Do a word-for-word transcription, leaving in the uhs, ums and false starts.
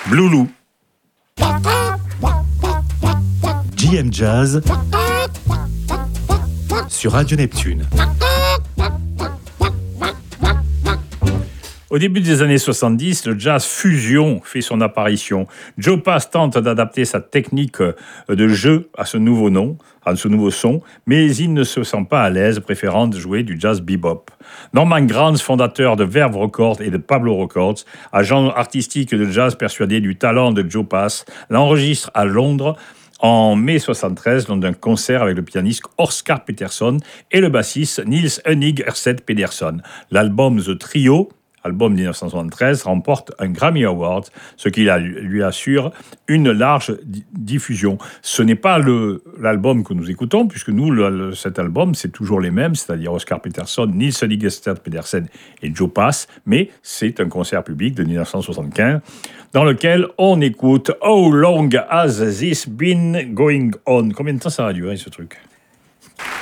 Bloulou. J M Jazz sur Radio Neptune. Au début des années soixante-dix, le jazz fusion fait son apparition. Joe Pass tente d'adapter sa technique de jeu à ce nouveau nom, à ce nouveau son, mais il ne se sent pas à l'aise, préférant de jouer du jazz bebop. Norman Granz, fondateur de Verve Records et de Pablo Records, agent artistique de jazz persuadé du talent de Joe Pass, l'enregistre à Londres en mai soixante-treize, lors d'un concert avec le pianiste Oscar Peterson et le bassiste Niels Henning Herseth Pedersen. L'album The Trio, album dix-neuf cent soixante-treize, remporte un Grammy Award, ce qui lui assure une large diffusion. Ce n'est pas le, l'album que nous écoutons, puisque nous, le, le, cet album, c'est toujours les mêmes, c'est-à-dire Oscar Peterson, Niels Henning Herseth Pedersen et Joe Pass, mais c'est un concert public de dix-neuf cent soixante-quinze, dans lequel on écoute « How long has this been going on ?» Combien de temps ça va durer, ce truc ?